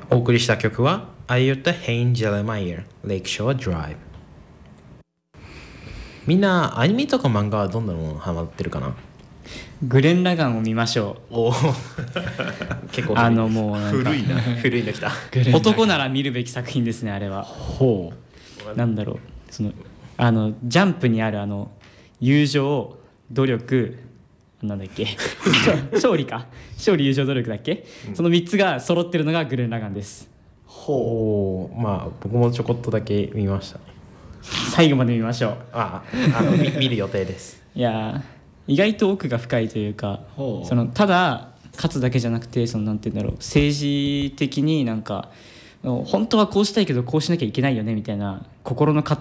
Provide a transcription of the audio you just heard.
お送りした曲はアイユタ・ヘイン・ジェレマイヤー、レイクショア・ドライブ。みんなアニメとか漫画はどんなものハマってるかな？ グレン・ラガンを見ましょう。 お結構もうなんか古いな古いのきた男なら見るべき作品ですね、あれは。 ほなんだろう、ジャンプにある友情、努力、なんだっけ勝利、友情、努力だっけ、その3つが揃ってるのがグレン・ラガンです。 ほう。まあ僕もちょこっとだけ見ましたね。 最後まで見ましょう。 見る予定です。 いや意外と奥が深いというか、ただ勝つだけじゃなくて、なんて言うんだろう、政治的になんか本当はこうしたいけどこうしなきゃいけないよねみたいな心の葛